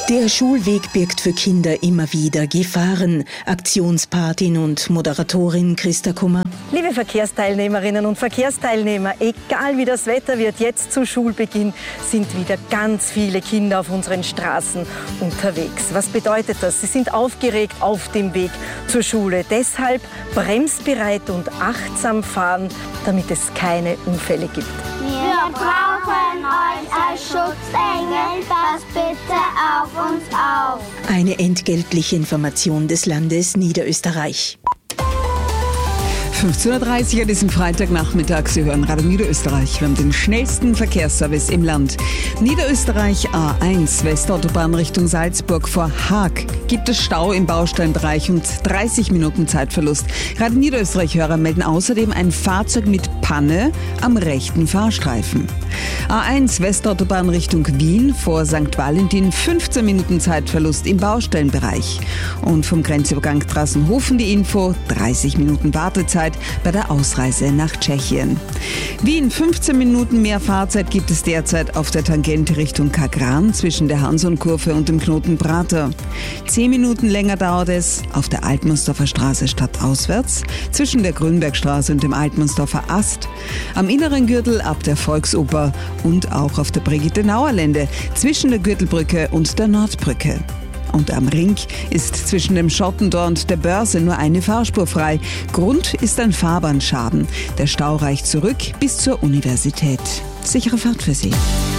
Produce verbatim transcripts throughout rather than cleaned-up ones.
Der Schulweg birgt für Kinder immer wieder Gefahren. Aktionspatin und Moderatorin Christa Kummer. Liebe Verkehrsteilnehmerinnen und Verkehrsteilnehmer, egal wie das Wetter wird, jetzt zu Schulbeginn sind wieder ganz viele Kinder auf unseren Straßen unterwegs. Was bedeutet das? Sie sind aufgeregt auf dem Weg zur Schule. Deshalb bremsbereit und achtsam fahren, damit es keine Unfälle gibt. Wir brauchen euch als Schutzengel, passt bitte auf uns auf. Eine entgeltliche Information des Landes Niederösterreich. fünfzehn Uhr dreißig an diesem Freitagnachmittag. Sie hören Radio Niederösterreich. Wir haben den schnellsten Verkehrsservice im Land. Niederösterreich A eins, Westautobahn Richtung Salzburg vor Haag. Gibt es Stau im Baustellenbereich und dreißig Minuten Zeitverlust. Radio Niederösterreich-Hörer melden außerdem ein Fahrzeug mit Panne am rechten Fahrstreifen. A eins, Westautobahn Richtung Wien vor Sankt Valentin, fünfzehn Minuten Zeitverlust im Baustellenbereich. Und vom Grenzübergang Trassenhofen die Info, dreißig Minuten Wartezeit bei der Ausreise nach Tschechien. Wien, fünfzehn Minuten mehr Fahrzeit gibt es derzeit auf der Tangente Richtung Kagran zwischen der Hanson-Kurve und dem Knoten Prater. Zehn Minuten länger dauert es auf der Altmannsdorfer Straße stadtauswärts zwischen der Grünbergstraße und dem Altmannsdorfer Ast. Am inneren Gürtel ab der Volksoper und auch auf der Brigitte-Nauer-Lände zwischen der Gürtelbrücke und der Nordbrücke. Und am Ring ist zwischen dem Schottentor und der Börse nur eine Fahrspur frei. Grund ist ein Fahrbahnschaden. Der Stau reicht zurück bis zur Universität. Sichere Fahrt für Sie.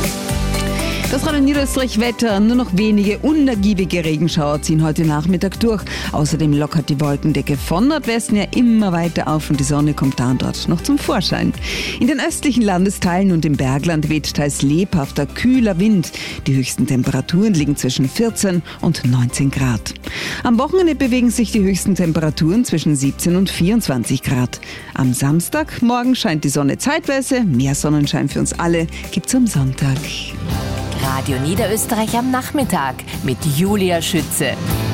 Das Radio Niederösterreich-Wetter, nur noch wenige unergiebige Regenschauer ziehen heute Nachmittag durch. Außerdem lockert die Wolkendecke von Nordwesten ja immer weiter auf und die Sonne kommt da und dort noch zum Vorschein. In den östlichen Landesteilen und im Bergland weht teils lebhafter, kühler Wind. Die höchsten Temperaturen liegen zwischen vierzehn und neunzehn Grad. Am Wochenende bewegen sich die höchsten Temperaturen zwischen siebzehn und vierundzwanzig Grad. Am Samstagmorgen scheint die Sonne zeitweise, mehr Sonnenschein für uns alle gibt's am Sonntag. Radio Niederösterreich am Nachmittag mit Julia Schütze.